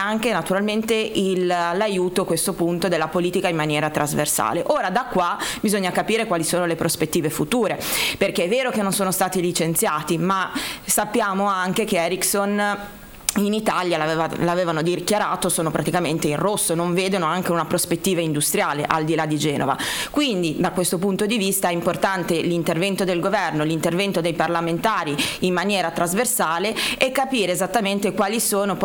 anche naturalmente l'aiuto a questo punto della politica in maniera trasversale. Ora da qua bisogna capire quali sono le prospettive future, perché è vero che non sono stati licenziati, ma sappiamo anche che Ericsson in Italia l'avevano dichiarato, sono praticamente in rosso, non vedono anche una prospettiva industriale al di là di Genova. Quindi da questo punto di vista è importante l'intervento del governo, l'intervento dei parlamentari in maniera trasversale e capire esattamente quali sono